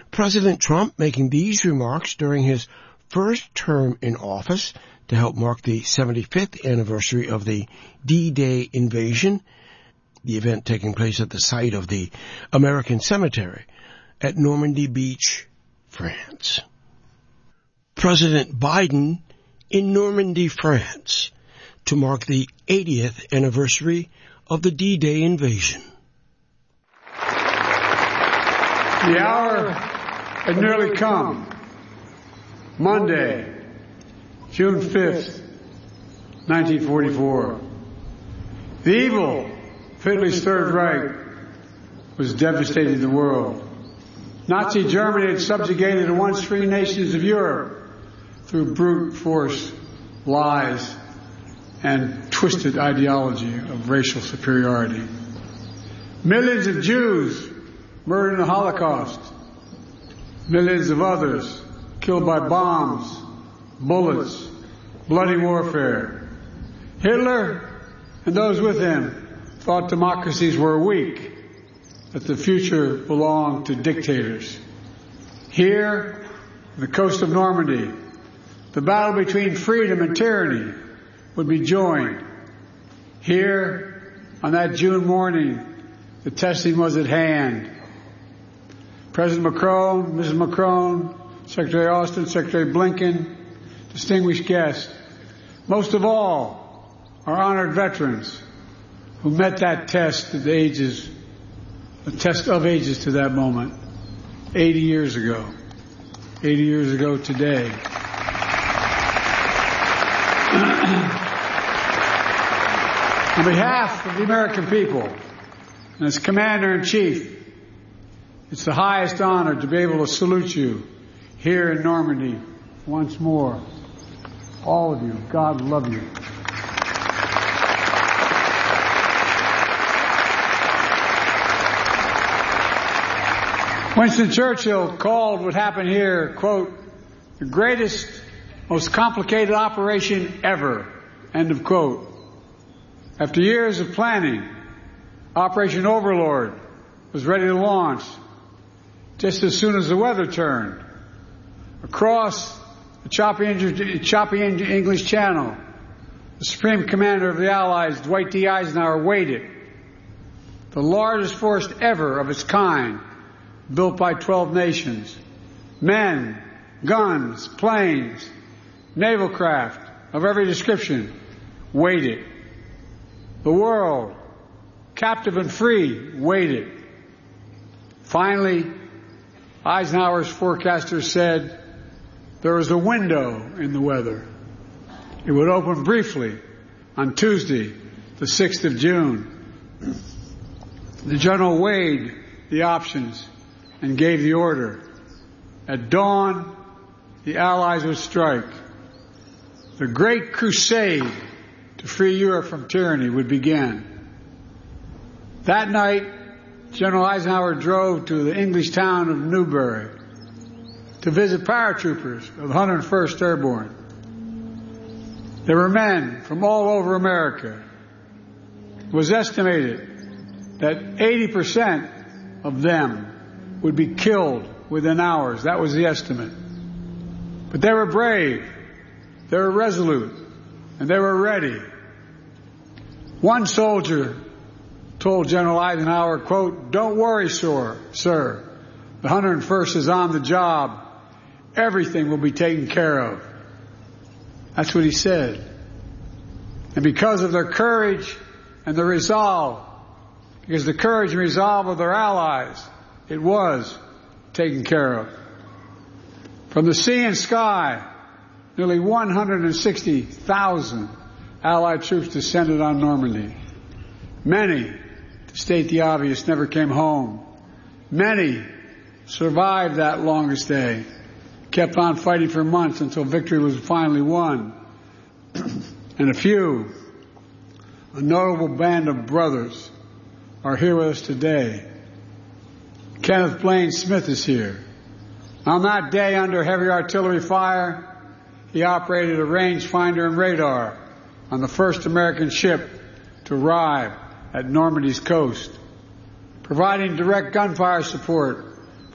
President Trump making these remarks during his first term in office to help mark the 75th anniversary of the D-Day invasion, the event taking place at the site of the American Cemetery at Normandy Beach, France. President Biden in Normandy, France, to mark the 80th anniversary of the D-Day invasion. The hour had nearly come. Monday, June 5th, 1944. The evil of Hitler's Third Reich was devastating the world. Nazi Germany had subjugated the once free nations of Europe through brute force, lies, and twisted ideology of racial superiority. Millions of Jews murdered in the Holocaust. Millions of others killed by bombs, bullets, bloody warfare. Hitler and those with him thought democracies were weak, that the future belonged to dictators. Here, on the coast of Normandy, the battle between freedom and tyranny would be joined. Here, on that June morning, the testing was at hand. President Macron, Mrs. Macron, Secretary Austin, Secretary Blinken, distinguished guests, most of all, our honored veterans who met that test of ages, a test of ages to that moment, 80 years ago. 80 years ago today. On behalf of the American people, and as Commander-in-Chief, it's the highest honor to be able to salute you here in Normandy once more. All of you, God love you. Winston Churchill called what happened here, quote, the greatest, most complicated operation ever, end of quote. After years of planning, Operation Overlord was ready to launch just as soon as the weather turned. Across the choppy English Channel, the Supreme Commander of the Allies, Dwight D. Eisenhower, waited. The largest force ever of its kind, built by 12 nations. Men, guns, planes, naval craft of every description waited. The world, captive and free, waited. Finally, Eisenhower's forecasters said there was a window in the weather. It would open briefly on Tuesday, the 6th of June. The general weighed the options and gave the order. At dawn, the Allies would strike. The great crusade to free Europe from tyranny would begin. That night, General Eisenhower drove to the English town of Newbury to visit paratroopers of the 101st Airborne. There were men from all over America. It was estimated that 80% of them would be killed within hours. That was the estimate. But they were brave, they were resolute, and they were ready. One soldier told General Eisenhower, quote, don't worry, sir. The 101st is on the job. Everything will be taken care of. That's what he said. And because of their courage and their resolve, because the courage and resolve of their allies, it was taken care of. From the sea and sky, nearly 160,000 Allied troops descended on Normandy. Many, to state the obvious, never came home. Many survived that longest day, kept on fighting for months until victory was finally won. And a few, a notable band of brothers, are here with us today. Kenneth Blaine Smith is here. On that day, under heavy artillery fire, he operated a rangefinder and radar on the first American ship to arrive at Normandy's coast, providing direct gunfire support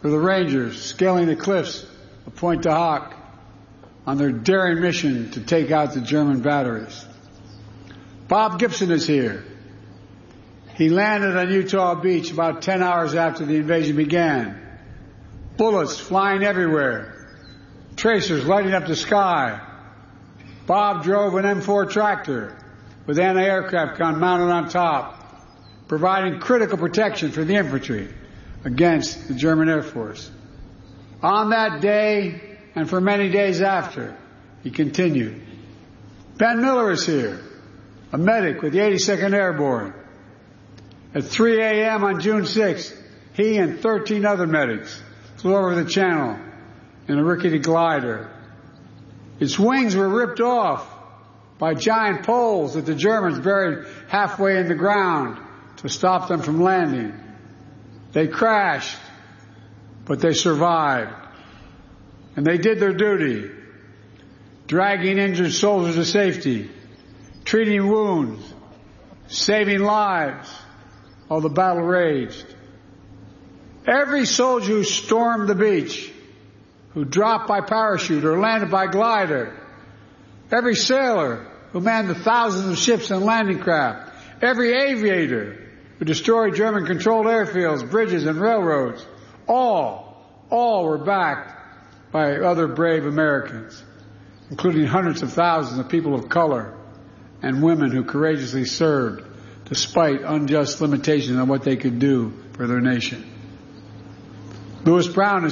for the Rangers scaling the cliffs of Pointe du Hoc on their daring mission to take out the German batteries. Bob Gibson is here. He landed on Utah Beach about 10 hours after the invasion began. Bullets flying everywhere. Tracers lighting up the sky. Bob drove an M4 tractor with anti-aircraft gun mounted on top, providing critical protection for the infantry against the German Air Force. On that day, and for many days after, he continued. Ben Miller is here, a medic with the 82nd Airborne. At 3 a.m. on June 6th, he and 13 other medics flew over the channel in a rickety glider. Its wings were ripped off by giant poles that the Germans buried halfway in the ground to stop them from landing. They crashed, but they survived. And they did their duty, dragging injured soldiers to safety, treating wounds, saving lives while the battle raged. Every soldier who stormed the beach, who dropped by parachute or landed by glider, every sailor who manned the thousands of ships and landing craft, every aviator who destroyed German-controlled airfields, bridges, and railroads, all were backed by other brave Americans, including hundreds of thousands of people of color and women who courageously served despite unjust limitations on what they could do for their nation. Lewis Brown is